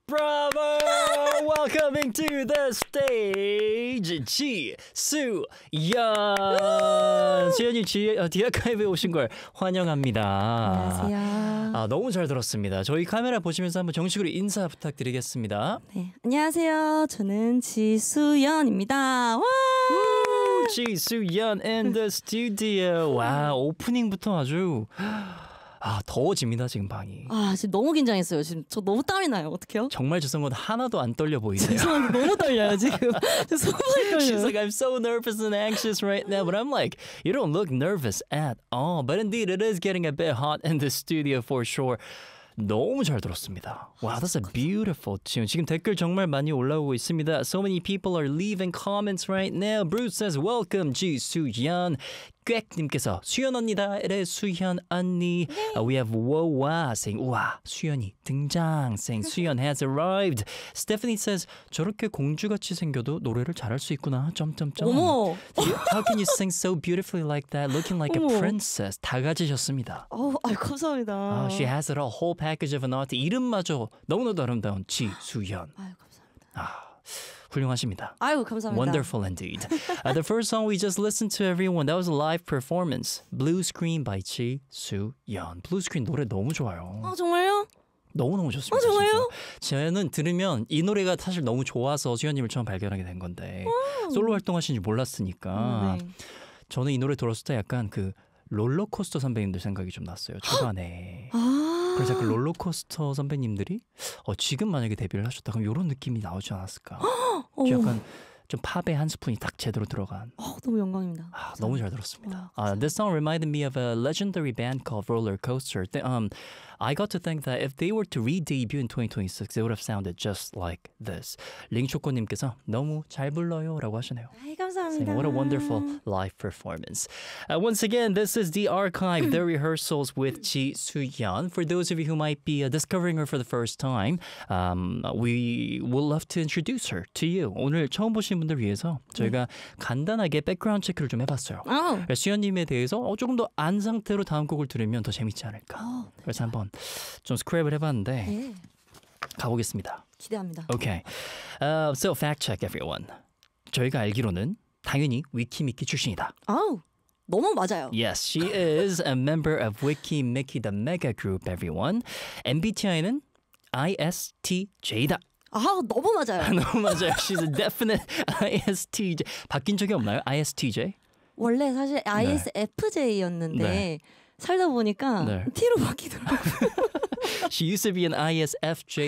Bravo! Welcoming to the stage, 지수연. 수연이 디아카이브에 오신 걸 환영합니다. 안녕하세요. 너무 잘 들었습니다. 저희 카메라 보시면서 한번 정식으로 인사 부탁드리겠습니다. 네, 안녕하세요. 저는 지수연입니다. 와! 지수연 in the studio. 와, 오프닝부터 아주 더워집니다, 지금 방이. 지금 너무 긴장했어요. 지금 저 너무 땀이 나요. 어떡해요? 정말 죄송한데 하나도 안 떨려 보이세요. 죄송한데 너무 떨려요, 지금. 저 손발이 떨려요. She's like, I'm so nervous and anxious right now. But I'm like, you don't look nervous at all. But indeed, it is getting a bit hot in the studio for sure. 너무 잘 들었습니다. Wow, that's a beautiful tune. 지금 댓글 정말 많이 올라오고 있습니다. So many people are leaving comments right now. Bruce says, welcome, 지수연. 꽥님께서 수연 언니다. It is 수연 언니. We have Woa saying, 우와, 수연이 등장. Saying, 수연 has arrived. Stephanie says, 저렇게 공주같이 생겨도 노래를 잘할 수 있구나. 점점점. 어머! How can you sing so beautifully like that? Looking like a 어머. princess. 다 가지셨습니다. 감사합니다. She has it all, whole package of an art. 이름마저 너무나도 아름다운 지수연. 감사합니다. 훌륭하십니다. 감사합니다. Wonderful indeed. The first song we just listened to, everyone, that was a live performance. Blue Screen by 지수연. Blue Screen 노래 너무 좋아요. 정말요? 너무너무 좋습니다. 정말요? 저는 들으면 이 노래가 사실 너무 좋아서 수연님을 처음 발견하게 된 건데 솔로 활동하시는지 몰랐으니까 네. 저는 이 노래 들었을 때 약간 그 롤러코스터 선배님들 생각이 좀 났어요. 초반에. 그래서 그 롤러코스터 선배님들이 지금 만약에 데뷔를 하셨다 그럼 이런 느낌이 나오지 않았을까. 약간 좀 팝에 한 스푼이 딱 제대로 들어간. 너무 영광입니다. 너무 잘 들었습니다. This song reminded me of a legendary band called Roller Coaster. I got to think that if they were to re-debut in 2026, they would have sounded just like this. 링초코님께서 너무 잘 불러요 라고 하시네요. 감사합니다. What a wonderful live performance. Once again, this is The Archive, The Rehearsals with 지수연. For those of you who might be discovering her for the first time, we would love to introduce her to you. 오늘 처음 보신 분들 위해서 저희가 간단하게 백그라운드 체크를 좀 해봤어요. 수연님에 대해서 조금 더 안 상태로 다음 곡을 들으면 더 재밌지 않을까. 그래서 한번 좀 스크랩을 해봤는데 가보겠습니다. 기대합니다. Okay. So fact check everyone. 저희가 알기로는 당연히 위키미키 출신이다. 너무 맞아요. Yes, she is a member of Wiki Mickey the Mega Group, everyone. MBTI는 ISTJ다. 너무 맞아요. 너무 맞아요. She's a definite ISTJ. 바뀐 적이 없나요? ISTJ? 원래 사실 ISFJ였는데 살다 보니까 T로 바뀌더라고요. She used to be an ISFJ